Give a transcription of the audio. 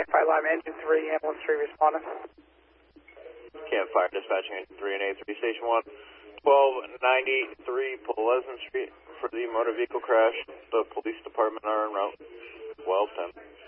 Campfire Lime, Engine 3, Ambulance 3 responding. Campfire dispatching Engine 3 and A3, Station 1, 1293 Pleasant Street for the motor vehicle crash. The police department are en route. 1210.